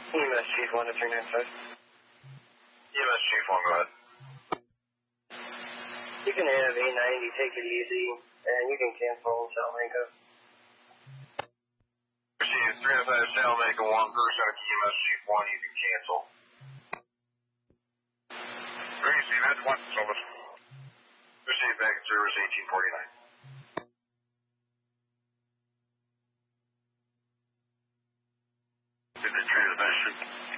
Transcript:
EMS Chief 1 to 395. EMS Chief 1, go ahead. You can have A90, take it easy, and you can cancel Salamanca. Receive 305 Salamanca 1, person EMS Chief 1, you can cancel. Receive at 1, service. Receive back at service 1849. Did they transmission?